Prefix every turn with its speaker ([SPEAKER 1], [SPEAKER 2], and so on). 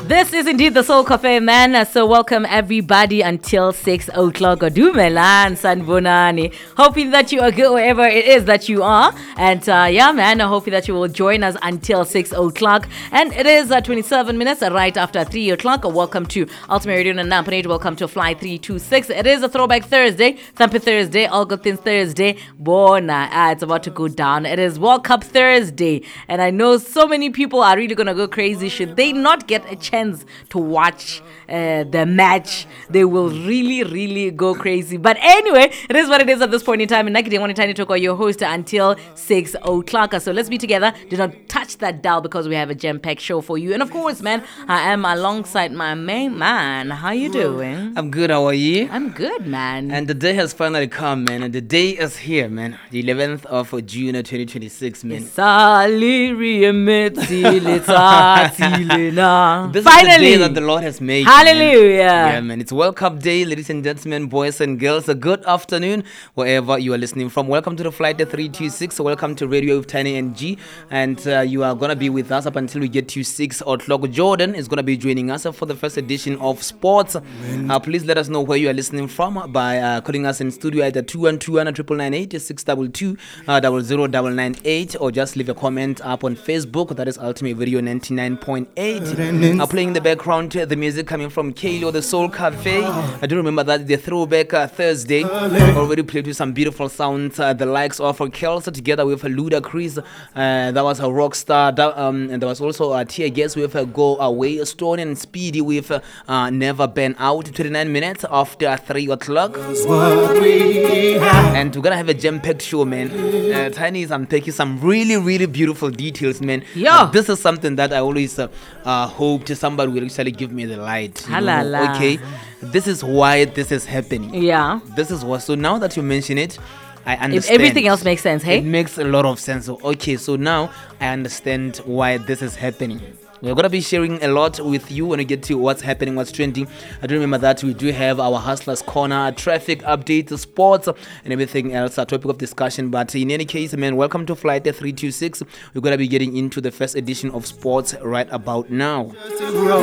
[SPEAKER 1] This is indeed the Soul Cafe, man. So welcome everybody until 6 o'clock. Dumelan Sanbonani. Hoping that you are good wherever it is that you are. And yeah, man, hoping that you will join us until 6 o'clock. And it is 27 minutes right after 3 o'clock. Welcome to Ultimate Radio Nampanage. Welcome to Fly 326. It is a Throwback Thursday, Thumpy Thursday, All Good Things Thursday. Bona, it's about to go down. It is World Cup Thursday. And I know so many people are really going to go crazy. Should they not get a chance to watch the match, they will really go crazy. But anyway, it is what it is at this point in time. And I want to talk your host until 6 o'clock. So let's be together. Do not touch that dial because we have a jam-packed show for you. And of course, man, I am alongside my main man. How you doing?
[SPEAKER 2] I'm good. How are you?
[SPEAKER 1] I'm good, man.
[SPEAKER 2] And the day has finally come, man. And the day is here, man. The 11th of June 2026, man.
[SPEAKER 1] This is
[SPEAKER 2] the day that the Lord has made.
[SPEAKER 1] Hallelujah.
[SPEAKER 2] Man. Yeah, man. It's World Cup Day, ladies and gentlemen, boys and girls. A good afternoon, wherever you are listening from. Welcome to the Flight 326. Welcome to Radio with Tiny and G. And you are going to be with us up until we get to 6 o'clock. Jordan is going to be joining us for the first edition of Sports. Please let us know where you are listening from by calling us in studio at 212-998 622 0098, or just leave a comment up on Facebook. That is Ultimate Video 99.8. Playing in the background, the music coming from Kalo, the Soul Cafe. I do remember that the Throwback Thursday already played with some beautiful sounds. The likes of Kelsa together with Ludacris. That was a Rockstar. And there was also a Tear Gas with Go Away. Stone and Speedy with Never Been Out. 29 minutes after 3 o'clock. And we're gonna have a jam-packed show, man. Tiny is unpacking some really beautiful details, man. This is something that I always hoped somebody will actually give me the light. Okay, this is why this is happening.
[SPEAKER 1] Yeah.
[SPEAKER 2] This is what. So now that you mention it, I understand.
[SPEAKER 1] If everything else makes sense, hey?
[SPEAKER 2] It makes a lot of sense. Okay, so now I understand why this is happening. We're going to be sharing a lot with you when we get to what's happening, what's trending. I do remember that we do have our Hustlers Corner, traffic updates, sports, and everything else, a topic of discussion. But in any case, man, welcome to Flight 326. We're going to be getting into the first edition of sports right about now.